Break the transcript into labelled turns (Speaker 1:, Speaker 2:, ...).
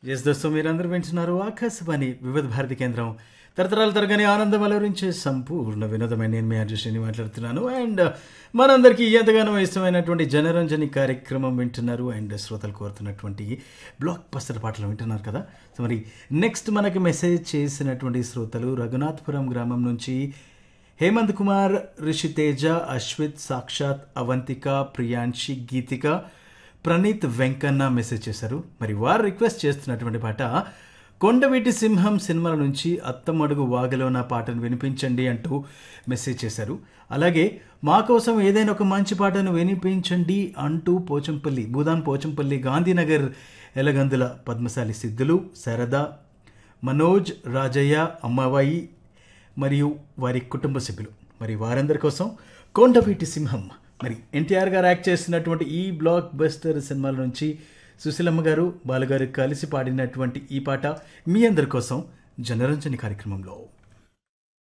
Speaker 1: Yes దోస్తో మీరందరూ వింటున్నారు ఆకాశవాణి వివిధ భారతి కేంద్రం తరతరాలు తరగని ఆనందం అలరించే సంపూర్ణ వినోదమైన నేను మీ అర్జుష్ని మాట్లాడుతున్నాను. అండ్ మనందరికీ ఎంతగానో ఇష్టమైనటువంటి జనరంజని కార్యక్రమం వింటున్నారు. అండ్ శ్రోతలు కోరుతున్నటువంటి బ్లాక్ బస్టర్ పాటలు వింటున్నారు కదా. సో మరి నెక్స్ట్ మనకి మెసేజ్ చేసినటువంటి శ్రోతలు రఘునాథపురం గ్రామం నుంచి హేమంత్ కుమార్, రిషితేజ, అశ్విత్, సాక్షాత్, అవంతిక, ప్రియాంశి, గీతిక, ప్రణీత్, వెంకన్న మెసేజ్ చేశారు. మరి వారు రిక్వెస్ట్ చేస్తున్నటువంటి పాట కొండవీటి సింహం సినిమాల నుంచి అత్తమడుగు వాగలో నా పాటను వినిపించండి అంటూ మెసేజ్ చేశారు. అలాగే మా కోసం ఏదైనా ఒక మంచి పాటను వినిపించండి అంటూ భూదాన్ పోచంపల్లి, గాంధీనగర్ ఎలగందుల పద్మశాలి సిద్ధులు, శారద, మనోజ్, రాజయ్య, అమ్మావాయి మరియు వారి కుటుంబ సభ్యులు, మరి వారందరి కోసం కొండవీటి సింహం, మరి ఎన్టీఆర్ గారు యాక్ట్ చేసినటువంటి ఈ బ్లాక్ బస్టర్ సినిమాల నుంచి సుశీలమ్మ గారు, బాలుగారు కలిసి పాడినటువంటి ఈ పాట మీ అందరి కోసం జనరంజని కార్యక్రమంలో.